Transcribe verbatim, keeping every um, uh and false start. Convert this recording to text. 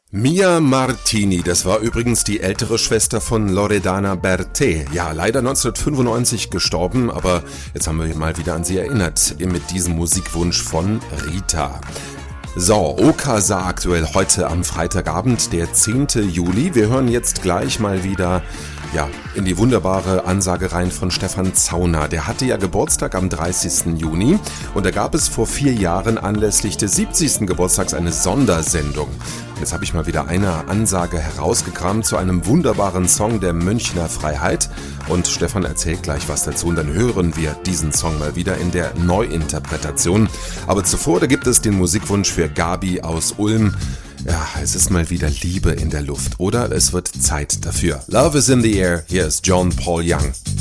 Mia Martini, das war übrigens die ältere Schwester von Loredana Bertè. Ja, leider neunzehnhundertfünfundneunzig gestorben, aber jetzt haben wir mal wieder an sie erinnert mit diesem Musikwunsch von Rita. So, Okasa aktuell heute am Freitagabend, der zehnte Juli. Wir hören jetzt gleich mal wieder ja, in die wunderbare Ansage rein von Stefan Zauner. Der hatte ja Geburtstag am dreißigsten Juni und da gab es vor vier Jahren anlässlich des siebzigsten Geburtstags eine Sondersendung. Jetzt habe ich mal wieder eine Ansage herausgekramt zu einem wunderbaren Song der Münchner Freiheit und Stefan erzählt gleich was dazu und dann hören wir diesen Song mal wieder in der Neuinterpretation. Aber zuvor, da gibt es den Musikwunsch für Gabi aus Ulm. Ja, es ist mal wieder Liebe in der Luft oder es wird Zeit dafür. Love is in the air, hier ist John Paul Young.